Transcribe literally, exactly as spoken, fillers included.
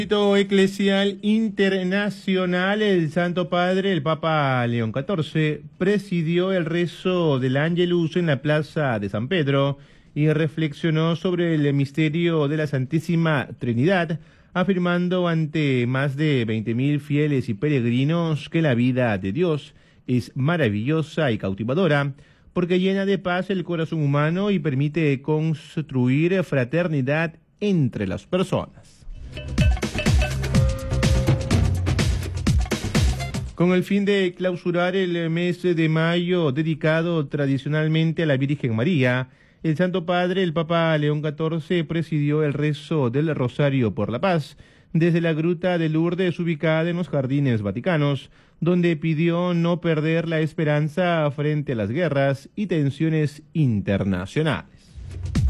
Eclesial Internacional, el Santo Padre, el Papa León catorce, presidió el rezo del Ángelus en la Plaza de San Pedro y reflexionó sobre el misterio de la Santísima Trinidad, afirmando ante más de veinte mil fieles y peregrinos que la vida de Dios es maravillosa y cautivadora, porque llena de paz el corazón humano y permite construir fraternidad entre las personas. Con el fin de clausurar el mes de mayo dedicado tradicionalmente a la Virgen María, el Santo Padre, el Papa León catorce, presidió el rezo del Rosario por la Paz desde la Gruta de Lourdes, ubicada en los Jardines Vaticanos, donde pidió no perder la esperanza frente a las guerras y tensiones internacionales.